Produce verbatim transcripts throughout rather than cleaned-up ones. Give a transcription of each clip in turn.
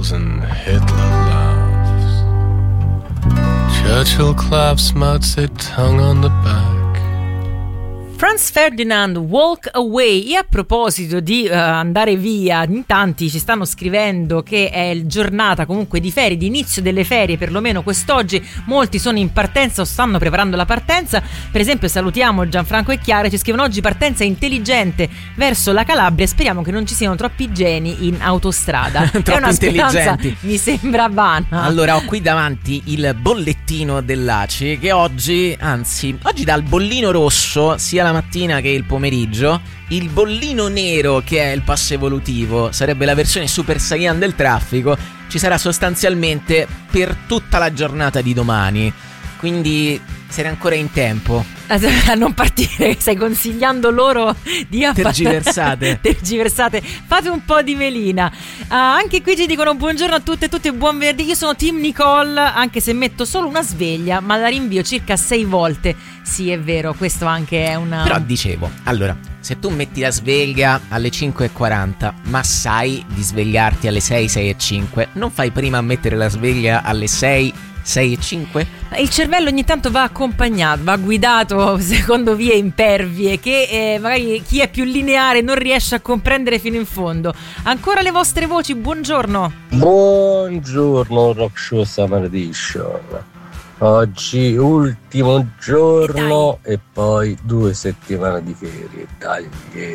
Goebbels and Hitler laughs. Churchill claps Mao Zedong on the back. Franz Ferdinand, Walk Away. E a proposito di uh, andare via, in tanti ci stanno scrivendo che è giornata comunque di ferie, di inizio delle ferie, perlomeno quest'oggi. Molti sono in partenza o stanno preparando la partenza. Per esempio salutiamo Gianfranco e Chiara, ci scrivono: oggi partenza intelligente verso la Calabria, speriamo che non ci siano troppi geni in autostrada. È una speranza, mi sembra vana. Allora, ho qui davanti il bollettino dell'A C I, che oggi, anzi oggi dal bollino rosso sia la mattina che il pomeriggio, il bollino nero, che è il passo evolutivo, sarebbe la versione Super Saiyan del traffico, ci sarà sostanzialmente per tutta la giornata di domani. Quindi siete ancora in tempo a non partire, stai consigliando loro di app- tergiversate tergiversate fate un po' di melina. Uh, anche qui ci dicono buongiorno a tutte e tutti e buon venerdì. Io sono Team Nicole, anche se metto solo una sveglia, ma la rinvio circa sei volte. Sì, è vero, questo anche è una... Però dicevo, allora, se tu metti la sveglia alle cinque e quaranta, ma sai di svegliarti alle sei, sei e cinque, non fai prima a mettere la sveglia alle sei, sei e cinque? Il cervello ogni tanto va accompagnato, va guidato secondo vie impervie che eh, magari chi è più lineare non riesce a comprendere fino in fondo. Ancora le vostre voci, buongiorno. Buongiorno Rock Show Summer Edition. Oggi ultimo giorno e poi due settimane di ferie. Dai.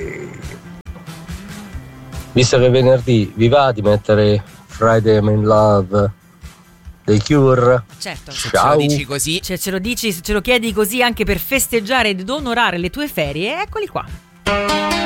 Visto che è venerdì, vi va di mettere Friday I'm in Love dei Cure? Certo. Se Ciao. ce lo dici così, Cioè, ce lo dici, se ce lo chiedi così anche per festeggiare ed onorare le tue ferie, eccoli qua.